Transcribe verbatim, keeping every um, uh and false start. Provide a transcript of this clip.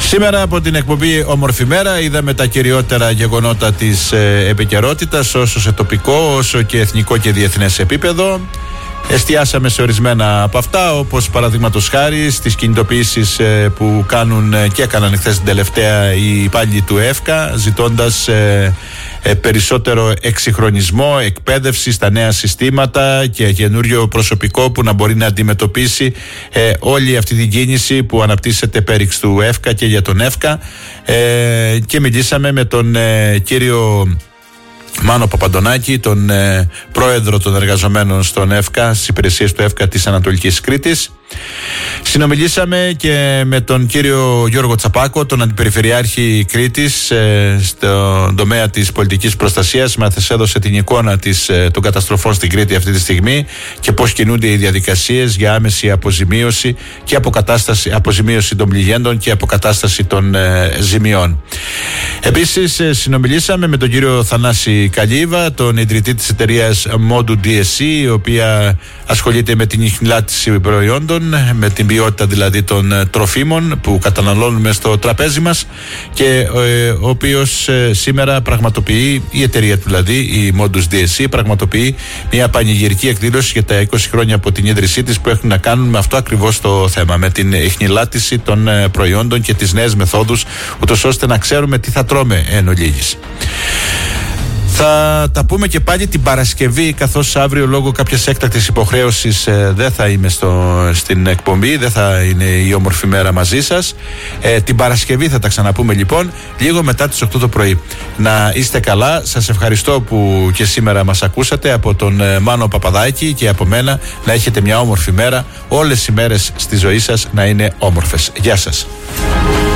Σήμερα από την εκπομπή Όμορφη Μέρα είδαμε τα κυριότερα γεγονότα της ε, επικαιρότητας, όσο σε τοπικό όσο και εθνικό και διεθνές επίπεδο. Εστιάσαμε σε ορισμένα από αυτά, όπως παραδείγματος χάρη στις κινητοποιήσεις ε, που κάνουν ε, και έκαναν χθες την τελευταία οι υπάλληλοι του ΕΦΚΑ, ζητώντας ε, ε, περισσότερο εξυγχρονισμό, εκπαίδευση στα νέα συστήματα και καινούριο προσωπικό που να μπορεί να αντιμετωπίσει ε, όλη αυτή την κίνηση που αναπτύσσεται πέριξ του ΕΦΚΑ και για τον ΕΦΚΑ. Ε, και μιλήσαμε με τον ε, κύριο Μάνο Παπαντονάκη, τον ε, πρόεδρο των εργαζομένων στον ΕΦΚΑ, στις υπηρεσίες του ΕΦΚΑ της Ανατολικής Κρήτης. Συνομιλήσαμε και με τον κύριο Γιώργο Τσαπάκο, τον Αντιπεριφερειάρχη Κρήτης, ε, στον τομέα της πολιτικής προστασίας. Μας έδωσε την εικόνα της, ε, των καταστροφών στην Κρήτη αυτή τη στιγμή και πώς κινούνται οι διαδικασίες για άμεση αποζημίωση και αποκατάσταση, αποζημίωση των πληγέντων και αποκατάσταση των ε, ζημιών. Επίσης, ε, συνομιλήσαμε με τον κύριο Θανάση Καλίβα, τον ιδρυτή της εταιρείας Modu ντι ες σι, η οποία ασχολείται με την ιχνηλάτηση προϊόντων, με την ποιότητα δηλαδή των ε, τροφίμων που καταναλώνουμε στο τραπέζι μας, και ε, ο οποίος ε, σήμερα πραγματοποιεί, η εταιρεία του δηλαδή, η Modu ντι ες σι, πραγματοποιεί μια πανηγυρική εκδήλωση για τα είκοσι χρόνια από την ίδρυσή της, που έχουν να κάνουν με αυτό ακριβώς το θέμα, με την ιχνηλάτηση των ε, προϊόντων και τις νέες μεθόδους, ούτως ώστε να ξέρουμε τι θα τρώμε εν ολίγης. Θα τα πούμε και πάλι την Παρασκευή, καθώς αύριο λόγω κάποιας έκτακτης υποχρέωσης ε, δεν θα είμαι στο, στην εκπομπή, δεν θα είναι η Όμορφη Μέρα μαζί σας. Ε, την Παρασκευή θα τα ξαναπούμε λοιπόν, λίγο μετά τις οκτώ το πρωί. Να είστε καλά, σας ευχαριστώ που και σήμερα μας ακούσατε. Από τον ε, Μάνο Παπαδάκη και από μένα, να έχετε μια όμορφη μέρα. Όλες οι μέρες στη ζωή σας να είναι όμορφες. Γεια σας.